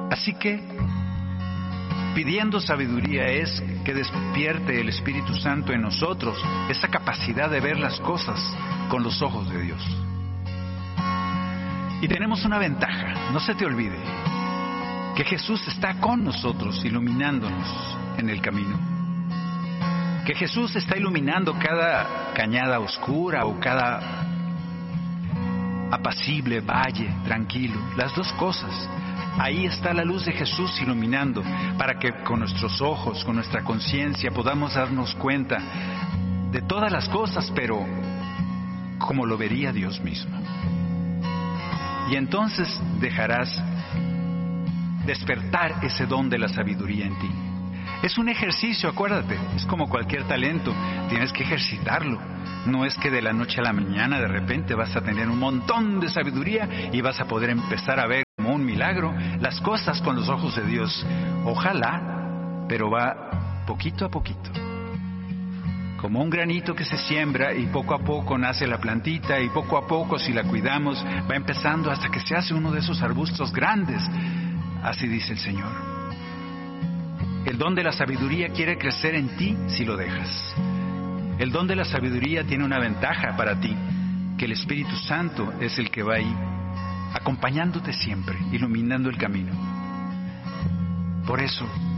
Así que, pidiendo sabiduría es que despierte el Espíritu Santo en nosotros esa capacidad de ver las cosas con los ojos de Dios. Y tenemos una ventaja, no se te olvide, que Jesús está con nosotros, iluminándonos en el camino. Que Jesús está iluminando cada cañada oscura o cada apacible valle tranquilo, las dos cosas. Ahí está la luz de Jesús iluminando para que con nuestros ojos, con nuestra conciencia podamos darnos cuenta de todas las cosas, pero como lo vería Dios mismo. Y entonces dejarás despertar ese don de la sabiduría en ti. Es un ejercicio, acuérdate, es como cualquier talento, tienes que ejercitarlo. No es que de la noche a la mañana de repente vas a tener un montón de sabiduría y vas a poder empezar a ver como un milagro las cosas con los ojos de Dios. Ojalá, pero va poquito a poquito. Como un granito que se siembra y poco a poco nace la plantita y poco a poco, si la cuidamos, va empezando hasta que se hace uno de esos arbustos grandes. Así dice el Señor. El don de la sabiduría quiere crecer en ti si lo dejas. El don de la sabiduría tiene una ventaja para ti, que el Espíritu Santo es el que va ahí, acompañándote siempre, iluminando el camino. Por eso,